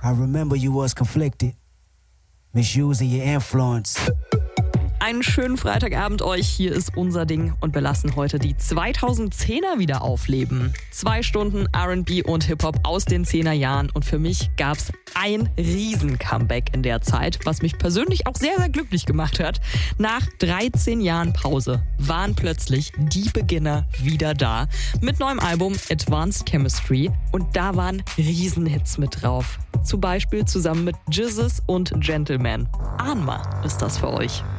I remember you was conflicted, misusing your influence. Einen schönen Freitagabend euch, hier ist unser Ding und wir lassen heute die 2010er wieder aufleben. 2 Stunden R&B und Hip-Hop aus den 10er Jahren und für mich gab's ein Riesen-Comeback in der Zeit, was mich persönlich auch sehr, sehr glücklich gemacht hat. Nach 13 Jahren Pause waren plötzlich die Beginner wieder da mit neuem Album Advanced Chemistry und da waren Riesenhits mit drauf. Zum Beispiel zusammen mit Jizzes und Gentleman. Ahnma ist das für euch.